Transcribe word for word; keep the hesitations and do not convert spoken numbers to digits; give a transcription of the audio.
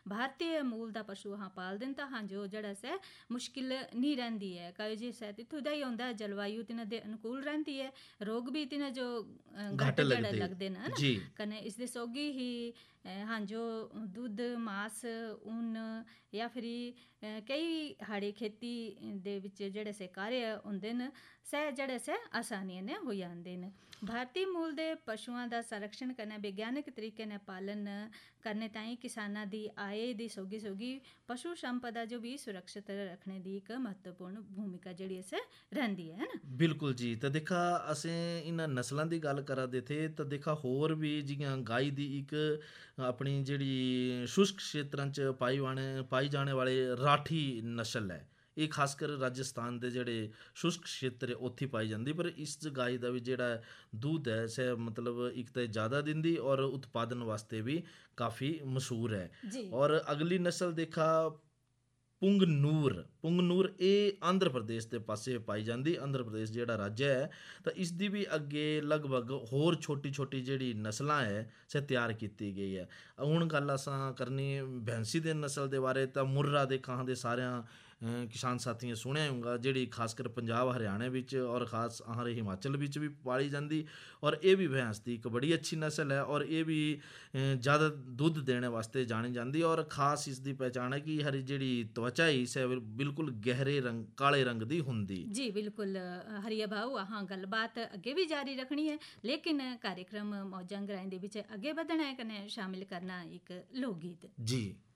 भारतीय मूल का पशु हाँ पालते हैं तो हाँ जो जड़ा से मुश्किल नहीं रही है कई जी शायद इतों का ही आता जलवायु तिन्हां दे अनुकूल रही है रोग भी तिन्हां जो घट जड़े लगते हैं ना कने इसके सौगी ही हाँ जो दुध मांस ऊन या फिर कई हाड़ी खेती दे विच जड़े से कार्य होंदे न सह जड़े से आसानी ने हो जाते हैं भारतीय मूल के पशुओं का संरक्षण करना वैज्ञानिक तरीके ने पालन करने ताईं किसानां दी आय दी सौगी सौगी पशु संपदा जो भी सुरक्षित रखने की एक महत्वपूर्ण भूमिका जिहड़ी इस रहिंदी है ना। बिल्कुल जी तो देखा असें इन्हां नस्लों की गल करा दे थे तो देखा होर भी जियां गाय दी एक अपनी जिहड़ी शुष्क क्षेत्रां च पाई जाने पाई जाने वाले राठी नस्ल है ये खासकर राजस्थान के जोड़े शुष्क क्षेत्र है उत्थे पाई जाती पर इस गाय का भी जोड़ा दूध है सह मतलब एक तो ज़्यादा दिंदी और उत्पादन वास्ते भी काफ़ी मशहूर है। और अगली नस्ल देखा पुंगनूर पुंगनूर ये आंध्र प्रदेश के पासे पाई जाती आंध्र प्रदेश जोड़ा राज्य है तो इसकी भी अगे लगभग होर छोटी छोटी जी नस्ल है सह तैयार की गई है। हुण गल असां करनी भैंसी के नस्ल के बारे तो मुर्रा के खां के सारे किसान साथियों सुनिया होगा जी खासकर पंजाब हरियाणे विच और खास हमारे हिमाचल विच भी पाली जाती और ये भी भैंस की एक बड़ी अच्छी नस्ल है और ये भी ज़्यादा दुध देने वास्ते जानी जाती और खास इसकी पहचान है कि हरी जी त्वचा ही इस बिल्कुल गहरे रंग काले रंग की होंदी। जी बिल्कुल हरिया भाऊ हाँ गलबात अगे भी जारी रखनी है लेकिन कार्यक्रम मौजां ग्राएं दे विच अगे बढ़ना है कने शामिल करना एक लोकगीत। जी